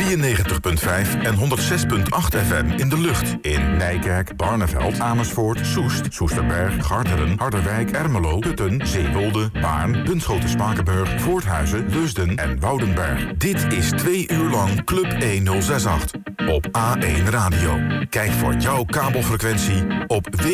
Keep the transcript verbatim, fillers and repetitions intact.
drieënnegentig komma vijf en honderd zes komma acht F M in de lucht. In Nijkerk, Barneveld, Amersfoort, Soest, Soesterberg, Garderen, Harderwijk, Ermelo, Putten, Zeewolde, Baarn, Bunschoten-Spakenburg, Voorthuizen, Leusden en Woudenberg. Dit is twee uur lang Club honderdachtendertig op A één Radio. Kijk voor jouw kabelfrequentie op w